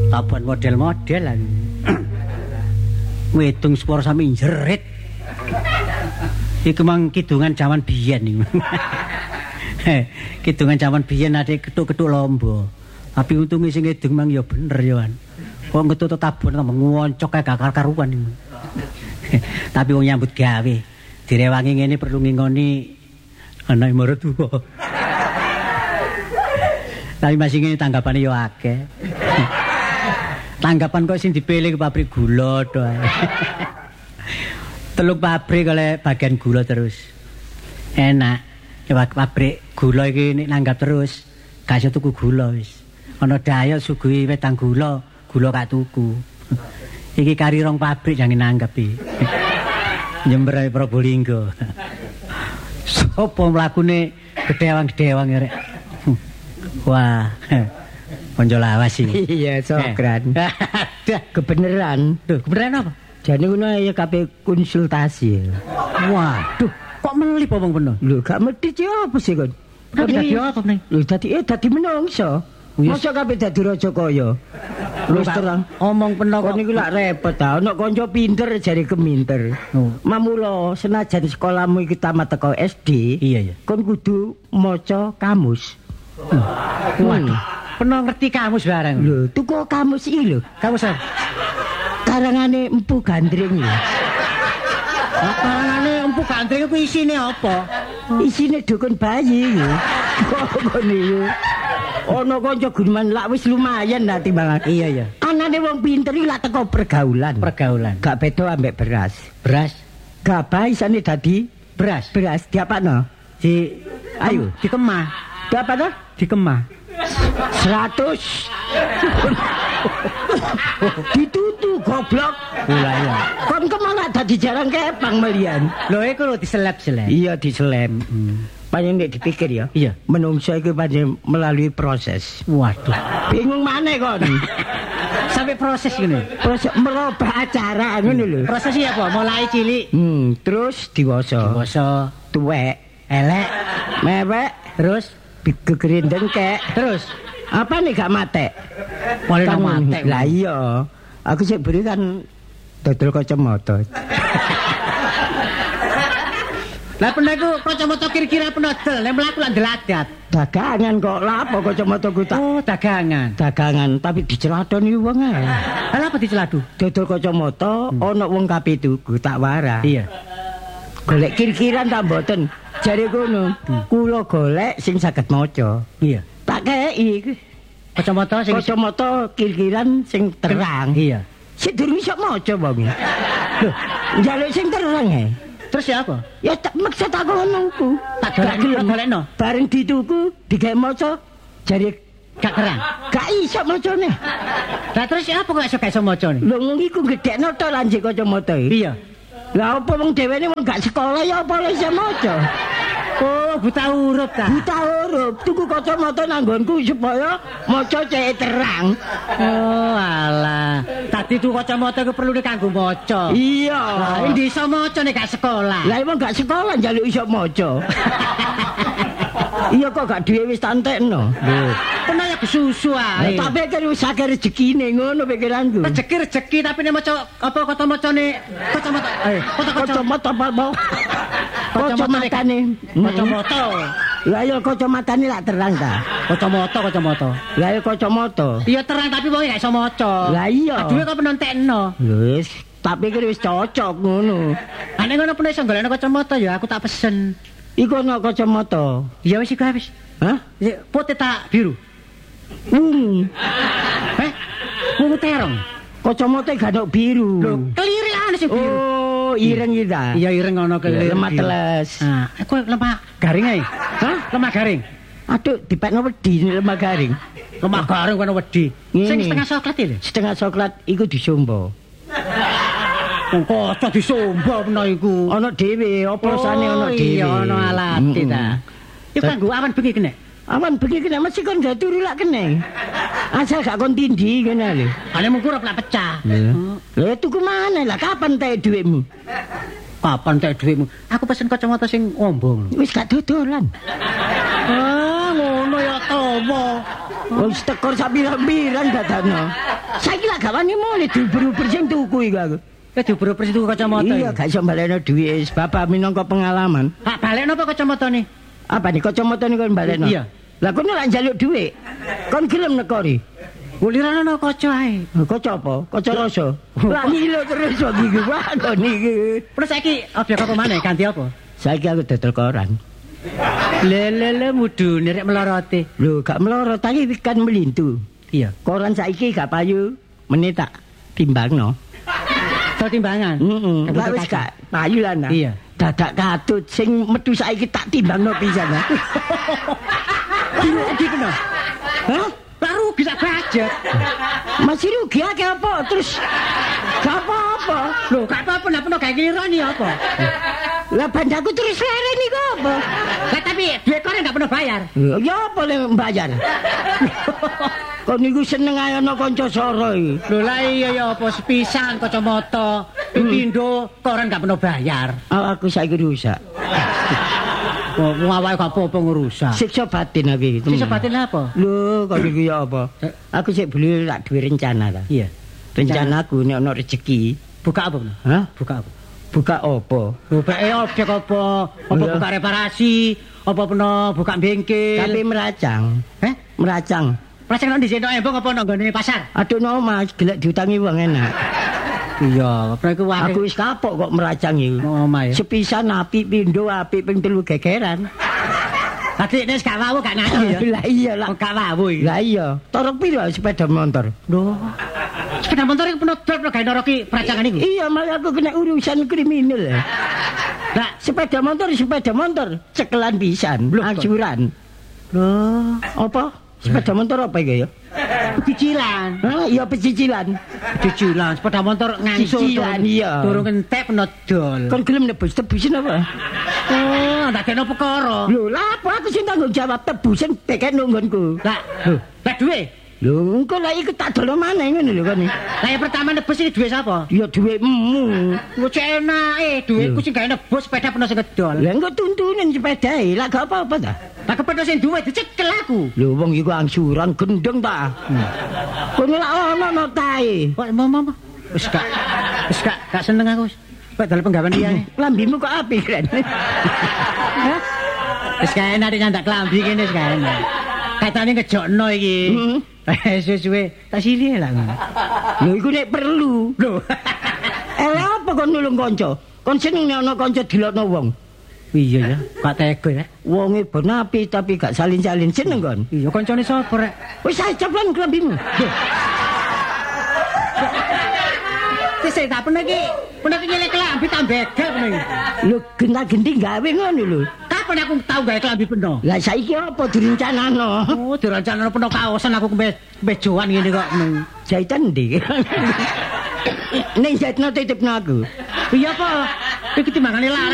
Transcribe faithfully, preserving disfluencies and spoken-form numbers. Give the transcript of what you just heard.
Tabuhan model-model lah. Ngitung sepur sami jerit. Iku mang kidungan zaman biyen niku. Kidungan zaman biyen ade ketuk-ketuk lomba. Tapi untunge sing ngidung mang ya bener ya kan. Kok ngetut tabuhan tambah ngoncok kae gak karuan niku. Tapi wong nyambut gawe direwangi ngene perlu ngingoni anak mertua. Tapi masih ngene tanggapane yo akeh. Tanggapan kok sing dipilih ke pabrik gula to ae. Teluk pabrik oleh bagian gula terus. Enak. Ya pabrik gula iki nek nanggap terus gak iso tuku gula wis. Ana daya suguhi wedang gula, gula gak tuku. Iki kari rong pabrik jange nanggap iki. Jember ae Probolinggo. Sopo mlakune gedewang-gedewang ya rek. Wah. Konco lawas iki. Iya, Sokran. Dah, kebenaran. Duh, kebenaran apa? Jane ngono ya kabeh konsultasi. Waduh, kok melip apa peno? Lho, gak mesti apa sih kon? Dadi apa ning? Lho, dadi eh dadi menungso. Masa kabeh dadi raja kaya. Lho terang omong peno kok niku lak repot ta. Ono kanca pinter jare keminter. Oh. Mamula senajan sekolahmu iki tamat teko S D, iya ya. Kon kudu maca kamus. Hmm. Waduh. Peno ngerti kamus barang. Lho, tuku kamus iki lho. Kamus apa? Karangane Empu Gandring lho. Karangane Empu Gandring ku isine apa? Isine dukun bayi lho. Kok niku. Ono kanca guneman lak wis lumayan lah timbang. Iya ya. Anane wong pinter iki lak teko pergaulan. Pergaulan. Gak beda ambek beras. Beras. Gabah isane dadi beras. Beras diapakno? Di ayo dikemah. Diapakno? Dikemah. Seratus. Ditutu goblok. Lah iya. Kon kemana dadi jarang kepang melian. Lho iku lho diselep-selep. Iya diselep. Hmm. Panjen nek dipikir ya. Iya. Menungso iku panjen melalui proses. Waduh. Bingung maneh kon. Sampai proses ngene. Proses merubah acara ngono lho. Prosesnya apa? Mulai cilik. Hmm, terus diwasa. Diwasa, tuwek, elek, mewek, terus gegerin dengkek. Terus apa nih gak matek? Mulai nang matek. Lah iya. Aku sik beri kan dodol kacamata. Lah pernah iku kacamata kira-kira penodol, nek mlaku lak ndeladat. Dagangan kok lha apa kacamata ku tak. Oh, dagangan. Dagangan tapi diceladoni wong ae. Lah apa diceladu? Dodol kacamata ana wong kabeh tuku tak warah. Iya. Golek kir-kiran tak mboten. Jare kono, kula golek sing saged maca. Iya. Tak kei kacamata sing kacamata kir-kiran sing terang. Iya. Sik durung iso maca wong. Lho, njaluk sing terang ae. Terus ya apa? Ya tak maksud aku ngono ku. Tak golekno. Bareng dituku, digawe maca, jare gak terang. Gak iso macane. Lah terus ya apa kok iso gak iso macane? Lho ngono iku gedhekno to lanjut kacamata iki. Iya. Lah apa wong dhewene wong gak sekolah ya apa iso maca? Oh, buta huruf ta? Buta huruf. Tuku kacamata nanggonku supaya maca cek terang. Oh, alah. Tadi tuku kacamata ku perlu kanggo maca. Iya. Lah endi iso maca nek gak sekolah? Lah emang gak sekolah njaluk iso maca. Iya kok gak duwe wis tak entekno. Lho, pernah ya susu ae. Tak pikir wis akeh rezekine ngono pikiranku. Rezeki-rezeki tapi nek maca apa kacamata-ne kacamata. Eh, kacamata apa mau? Kacamatane. Kacamata. Lah ya kacamatane lak terang ta. Kacamata, kacamata. Lah ya kacamata. Iya terang tapi wong gak iso maca. Lah iya. Aduh kok penontekno. Wis, tak pikir wis cocok ngono. Ane ngono pun iso golekno kacamata ya aku tak pesen. Iku ana kacamata. Ya wis iku wis. Hah? Putih tak biru. Hmm. Eh? Wong terong. Kacamata gak ono biru. Lho, kelirian sing biru. Oh, ireng iki ta. Iya ireng ngono kelireng. Lemah teles. Nah, aku lemah garing ae. Hah? Lemah garing. Aduh, dipekno wedi lemah garing. Lemah garing kono wedi. Sing setengah coklat iki. Setengah coklat iku disombo. Wong kocok disombo peno iku. Ana dhewe, oplosane ana dhewe. Iya, ana alate ta. Iku kanggo awan bengi kene. Awan bengi kene mesti kon gak turu lak kene. Asal gak kon tindhi kene lho. Ane mung kurep lak pecah. Lha tuku mana lah kapan teh dhuwitmu? Kapan teh dhuwitmu? Aku pesen kacamata sing ombong. Wis gak dodolan. Ah, ngono ya towo. Wis tekor sak pirang-pirang dadakno. Saiki lak gawane mulih diuber-uber sing tuku iku aku. Kowe diuber-uber tuku kacamata. Iya, gak iso balekno dhuwit, bapak minangka pengalaman. Hak balekno apa kacamatane? Apa nih kacamata nih kon balekno? Iya. Lah kono lak njaluk dhuwit. Kon gelem nekori. Ulirane ana kaca ae. Kaca apa? Kaca rasa. Lah ngilo terus kok iki. Wah kok niki. Terus saiki objek apa maneh ganti apa? Saiki aku dodol koran. Lelele mudune rek melorote. Lho, gak melorot tapi kan melintu. Iya. Koran saiki gak payu, meneh tak timbangno. Tok timbangan. Heeh. Lah wis gak payu lah nah. Iya. Dadak katut sing metu saiki tak timbangno pisan. Rugi kena. Hah? Lah rugi sak budget. Masih rugi akeh apa? Terus gak apa-apa. Lho, gak apa-apa nek peno gawe ngirani apa. Lah bandaku terus leren niku apa? Lah tapi duit koran gak pernah bayar. Ya apa le mbayar? Kok niku seneng ae ana kanca soro iki. Lho lah iya ya apa sepisan kacamata, pipindo koran gak pernah bayar. Aku saiki rusak. Wong awake gak apa-apa ngurusak. Siksa batin aku iki. Siksa batin apa? Lho, kok niku ya apa? Aku sik beli lak duwe rencana ta. Iya. Rencanaku nek ana rezeki, buka apa? hah? Buka apa? Buka apa? Buka eh objek apa? Apa Iya. buka reparasi? Apa peno buka bengkel? Tapi meracang. eh Meracang. Prasek nang dhisik embong apa nang nggone pasar? Aduh no Mas, gelek diutangi wong enak. Iya, apa iku wae. Aku wis kapok kok meracang iki. Oh, omah ya. Sepisan apik pindho apik ping telu gegeran. Adik nek gak wawu gak ngerti ya. Lah iya lah. Oh, gak wawu iki. Lah iya, torok piro sepeda motor? Lho. Sepeda motor iku peno dol gawe noroki peracangan iku. Iya, malah aku kena urusan kriminal. Lah, Sepeda motor, sepeda motor, cekelan pisan, Loh, angsuran. lho, Apa? Sepeda motor apa iki ya? cicilan. Hah, iya pecicilan. Cicilan sepeda motor ngangsur. Cicilan, iya. Durung entek peno dol. Kon gelem nebus tebusin apa? Oh, ndakekno perkara. Lho, lah apa aku sing tanggung jawab tebusin tekek nunggonku. Lah, lah duwe. Lho, engko lah iku tak dolo maneh ngono lho kon. Lah yang pertama nebus iki duwe sapa? Ya dhuwitmu. Lu cek enake, duitku sing gawe nebus sepeda peno sing kedol. Lah engko tuntunan sepedae, lah gak apa-apa ta? Lah kepethuk sing duwe dicekel aku. Lho wong iku angsuran gendeng ta. Kono lak ono no tae. Kok mama wis gak wis gak gak seneng aku. Kok dalem penggawean liyane. Lambimu kok apik kan? Hah? Wis gak enak nek nyandak klambi kene wis gak enak. Katane ngejokno iki. Heeh. Eh suwe-suwe tak silih lah. Lho iku nek perlu. Lho. Eh lha apa kon nulung kanca? Kon seneng nek ana kanca dilokno wong. Iya ya, gak tega ya. Wonge ben apik tapi gak salin-salin seneng kon. Iya kancane sapa rek? Wis ae ceplan klambimu. Wis tak pernah iki, pernah iki nyelek klambi tak begal pernah iki. Lho genta-genti gawe ngono lho. Kapan aku tau gawe klambi peno? Lah saiki apa direncanano? Oh, direncana peno kaosan aku kembe bejoan ngene kok. Jahitan ndi? Ning jahitno titipno aku. Iya apa? Iki timbangane larang.